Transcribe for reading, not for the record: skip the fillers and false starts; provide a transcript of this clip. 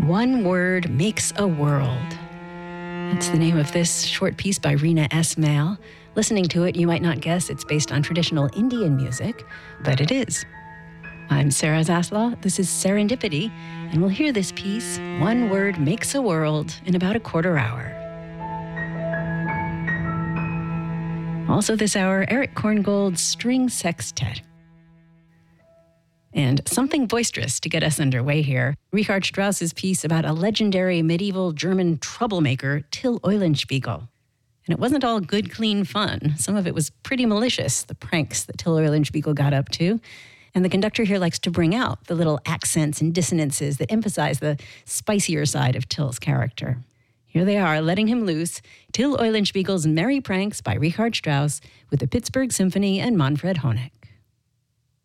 One Word Makes a World. That's the name of this short piece by Rena S. Mal. Listening to it, you might not guess it's based on traditional Indian music, but it is. I'm Sarah Zaslaw. This is Serendipity, and we'll hear this piece, One Word Makes a World, in about a quarter hour. Also this hour, Eric Korngold's String Sextet. And something boisterous to get us underway here. Richard Strauss's piece about a legendary medieval German troublemaker, Till Eulenspiegel. And it wasn't all good, clean fun. Some of it was pretty malicious, the pranks that Till Eulenspiegel got up to. And the conductor here likes to bring out the little accents and dissonances that emphasize the spicier side of Till's character. Here they are, letting him loose, Till Eulenspiegel's Merry Pranks by Richard Strauss with the Pittsburgh Symphony and Manfred Honeck.